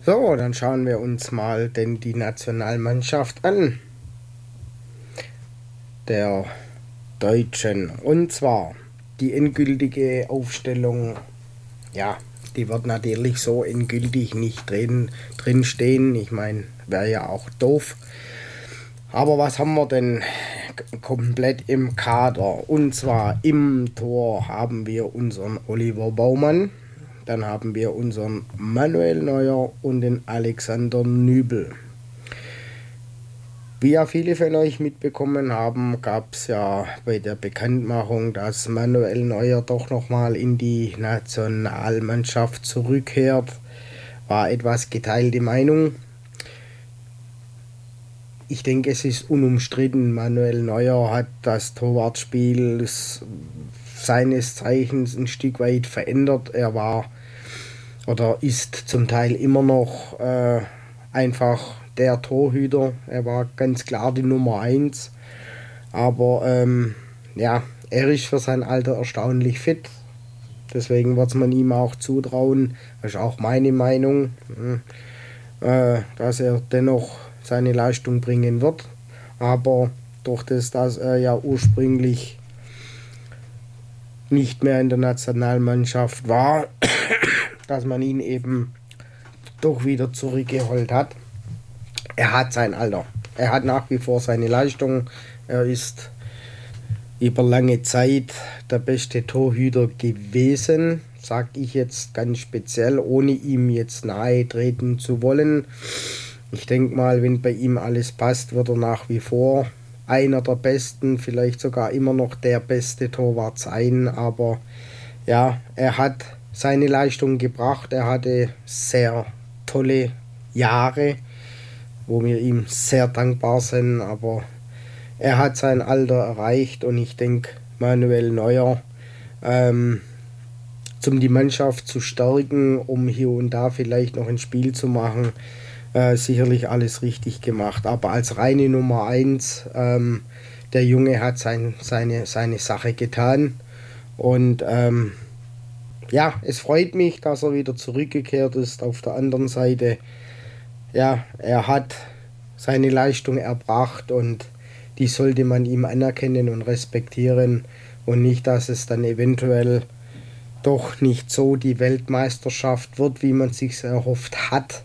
So, dann schauen wir uns mal denn die Nationalmannschaft an, der Deutschen. Und zwar die endgültige Aufstellung, ja, die wird natürlich so endgültig nicht drin stehen. Ich meine, wäre ja auch doof. Aber was haben wir denn komplett im Kader? Und zwar im Tor haben wir unseren Oliver Baumann. Dann haben wir unseren Manuel Neuer und den Alexander Nübel. Wie ja viele von euch mitbekommen haben, gab es ja bei der Bekanntmachung, dass Manuel Neuer doch nochmal in die Nationalmannschaft zurückkehrt, war etwas geteilte Meinung. Ich denke, es ist unumstritten, Manuel Neuer hat das Torwartspiel seines Zeichens ein Stück weit verändert. Er war oder ist zum Teil immer noch einfach der Torhüter. Er war ganz klar die Nummer 1. Aber ja, er ist für sein Alter erstaunlich fit. Deswegen wird man ihm auch zutrauen, das ist auch meine Meinung, dass er dennoch seine Leistung bringen wird. Aber durch das, dass er ja ursprünglich nicht mehr in der Nationalmannschaft war, dass man ihn eben doch wieder zurückgeholt hat. Er hat sein Alter. Er hat nach wie vor seine Leistung. Er ist über lange Zeit der beste Torhüter gewesen, sage ich jetzt ganz speziell, ohne ihm jetzt nahe treten zu wollen. Ich denke mal, wenn bei ihm alles passt, wird er nach wie vor einer der besten, vielleicht sogar immer noch der beste Torwart sein. Aber ja, er hat seine Leistung gebracht. Er hatte sehr tolle Jahre, wo wir ihm sehr dankbar sind. Aber er hat sein Alter erreicht und ich denke, Manuel Neuer, um die Mannschaft zu stärken, um hier und da vielleicht noch ein Spiel zu machen, sicherlich alles richtig gemacht. Aber als reine Nummer 1, der Junge hat seine Sache getan. Und ja, es freut mich, dass er wieder zurückgekehrt ist. Auf der anderen Seite, ja, er hat seine Leistung erbracht und die sollte man ihm anerkennen und respektieren und nicht, dass es dann eventuell doch nicht so die Weltmeisterschaft wird, wie man sich erhofft hat.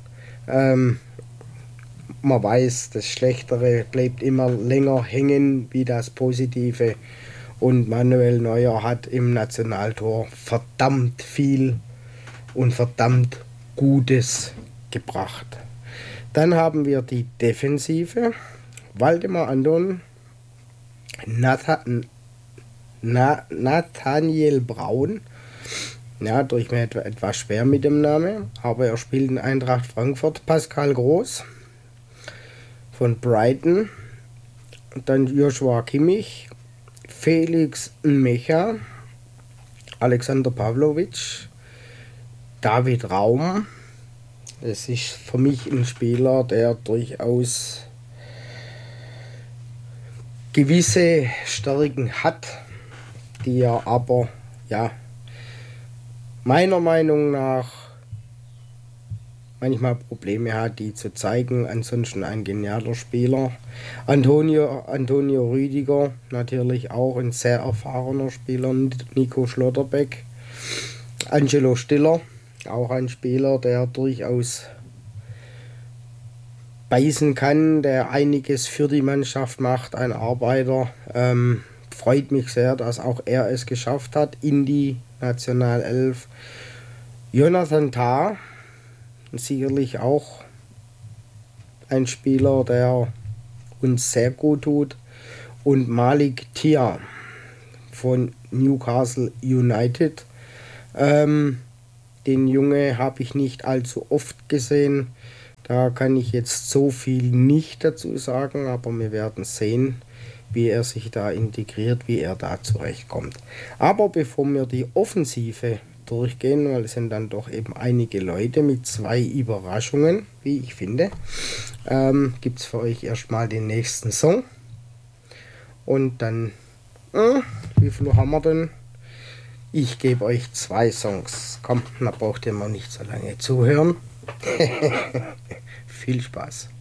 Man weiß, das Schlechtere bleibt immer länger hängen wie das Positive. Und Manuel Neuer hat im Nationaltor verdammt viel und verdammt Gutes gebracht. Dann haben wir die Defensive. Waldemar Anton, Nathaniel Braun. Ja, durch mir etwas schwer mit dem Namen, aber er spielt in Eintracht Frankfurt. Pascal Groß von Brighton. Dann Joshua Kimmich, Felix Mecha, Alexander Pavlovic, David Raum. Es ist für mich ein Spieler, der durchaus gewisse Stärken hat, die er aber, ja, meiner Meinung nach manchmal Probleme hat, die zu zeigen. Ansonsten ein genialer Spieler. Antonio Rüdiger, natürlich auch ein sehr erfahrener Spieler. Nico Schlotterbeck. Angelo Stiller, auch ein Spieler, der durchaus beißen kann, der einiges für die Mannschaft macht, ein Arbeiter. Freut mich sehr, dass auch er es geschafft hat in die Nationalelf. Jonathan Tah, sicherlich auch ein Spieler, der uns sehr gut tut. Und Malik Tia von Newcastle United. Den Junge habe ich nicht allzu oft gesehen. Da kann ich jetzt so viel nicht dazu sagen, aber wir werden sehen, wie er sich da integriert, wie er da zurechtkommt. Aber bevor wir die Offensive durchgehen, weil es sind dann doch eben einige Leute mit 2 Überraschungen, wie ich finde, gibt es für euch erstmal den nächsten Song. Und dann, wie viel haben wir denn? Ich gebe euch 2 Songs. Komm, da braucht ihr mal nicht so lange zuhören. Viel Spaß.